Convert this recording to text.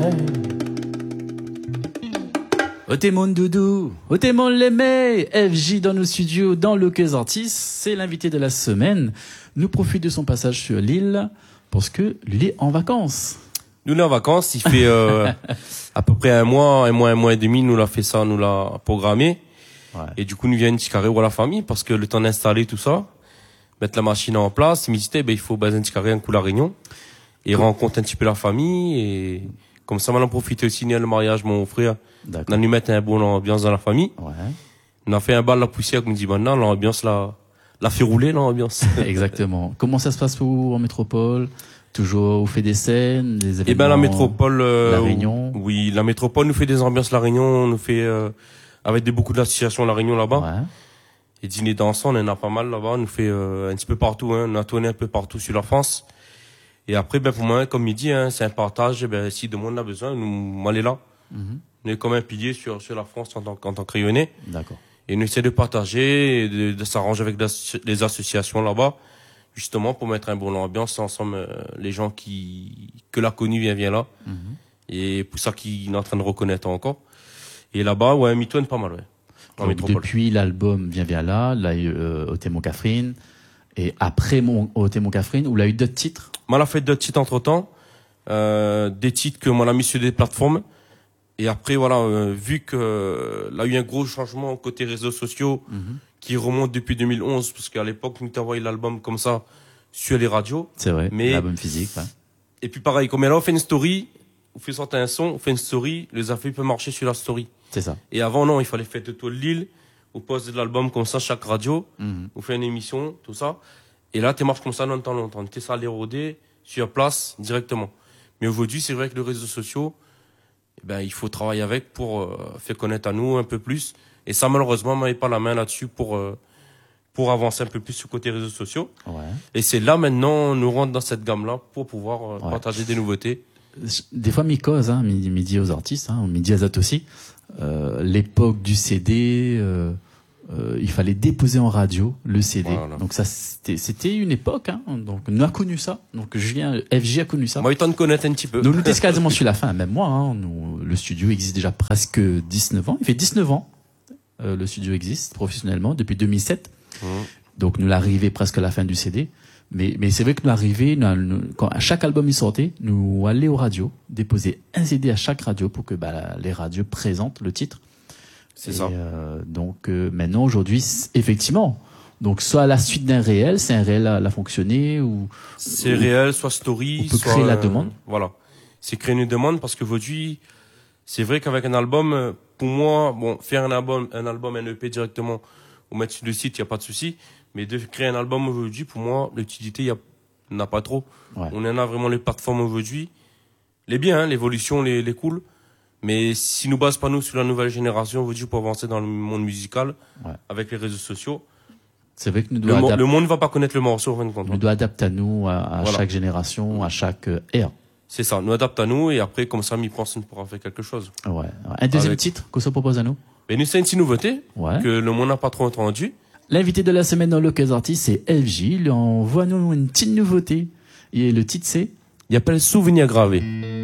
ouais. Otémon Doudou, Otémon l'aimé, FJ dans nos studios, dans le Quai Artis, c'est l'invité de la semaine. Nous profite de son passage sur l'île parce que lui est en vacances. Nous, on est en vacances, il fait à peu près un mois et demi, nous l'a fait ça, nous l'a programmé. Ouais. Et du coup, nous vient une petite carré pour la famille parce que le temps d'installer tout ça, mettre la machine en place, il me disait, il faut baser un petit carré un coup la réunion et rencontrer un petit peu la famille et comme ça, on a profité aussi de le mariage, mon frère. D'accord. On a dû mettre un bon ambiance dans la famille. Ouais. On a fait un bal la poussière, comme dit maintenant, l'ambiance l'a fait rouler, l'ambiance. Exactement. Comment ça se passe pour vous en métropole? Toujours, vous faites des scènes, des événements? Eh ben, la métropole, La Réunion. Oui, la métropole nous fait des ambiances La Réunion, on nous fait, avec beaucoup d'associations La Réunion là-bas. Ouais. Et dîner dansant, on en a pas mal là-bas, on nous fait, un petit peu partout, hein. On a tourné un peu partout sur la France. Et après, pour moi, comme il dit, c'est un partage, si de monde a besoin, nous, on est là. On est comme un pilier sur la France en tant que rayonnais. D'accord. Et on essaie de partager, et de s'arranger avec les associations là-bas, justement pour mettre un bon ambiance ensemble, les gens que l'a connu vient là. Et pour ça qu'il est en train de reconnaître encore. Et là-bas, ouais, Mitoine, pas mal, ouais. En Donc, métropole. depuis l'album Viens là, là, il y a eu Otémon Catherine. Et après Otémon Catherine, où il a eu d'autres titres? Moi, on a fait d'autres titres entre-temps. Des titres que moi, on a mis sur des plateformes. Et après, voilà, vu que là, il y a eu un gros changement côté réseaux sociaux qui remonte depuis 2011, parce qu'à l'époque, nous t'envoyons l'album comme ça sur les radios. C'est vrai, mais l'album physique. Ouais. Et puis pareil, comme là, on fait une story, on fait sortir un son, on fait une story, les affaires peuvent marcher sur la story. C'est ça. Et avant, non, il fallait faire tout l'île, on pose de l'album comme ça, chaque radio, on fait une émission, tout ça. Et là, tu marches comme ça longtemps. Tu ça à l'éroder, sur place, directement. Mais aujourd'hui, c'est vrai que les réseaux sociaux, il faut travailler avec pour faire connaître à nous un peu plus. Et ça, malheureusement, on n'avait pas la main là-dessus pour avancer un peu plus sur le côté réseaux sociaux. Ouais. Et c'est là, maintenant, nous rentre dans cette gamme-là pour pouvoir partager des nouveautés. Des fois, mi-cause, hein, midi aux artistes, hein, midi à Zat aussi. L'époque du CD, il fallait déposer en radio le CD. Voilà. Donc ça, c'était une époque, hein. Donc, nous a connu ça. Donc, FJ a connu ça. Moi, il t'en connaître un petit peu. Nous étions quasiment sur la fin, même moi, hein. Le studio existe déjà presque 19 ans. Il fait 19 ans. Le studio existe professionnellement depuis 2007. Donc, nous l'arrivée presque à la fin du CD. Mais c'est vrai que nous arrivés, quand à chaque album il sortait, nous aller aux radios, déposer un CD à chaque radio pour que les radios présentent le titre. C'est ça. Donc maintenant aujourd'hui, effectivement, donc soit à la suite d'un réel, c'est un réel à fonctionner ou c'est réel, soit story, on peut soit créer la demande. Voilà, c'est créer une demande parce qu'aujourd'hui, c'est vrai qu'avec un album, pour moi, faire un album, un EP directement ou mettre sur le site, il y a pas de souci. Mais de créer un album aujourd'hui, pour moi, l'utilité, il n'y en a pas trop. Ouais. On en a vraiment les plateformes aujourd'hui. Les bien, hein, l'évolution, les cool. Mais si nous base pas nous sur la nouvelle génération aujourd'hui pour avancer dans le monde musical, avec les réseaux sociaux, c'est vrai que nous le monde ne va pas connaître le morceau, en fin de compte. Nous doit adapter à nous, à Voilà. chaque génération, à chaque ère. C'est ça, nous adapte à nous et après, comme ça, pense on pourra faire quelque chose. Ouais. Un deuxième Avec- titre que ça propose à nous. Mais nous, c'est une petite nouveauté Ouais. que le monde n'a pas trop entendu. L'invité de la semaine dans le Quai Artis, c'est FJ. Il envoie nous une petite nouveauté. Et le titre, c'est Il appelle Souvenir gravé.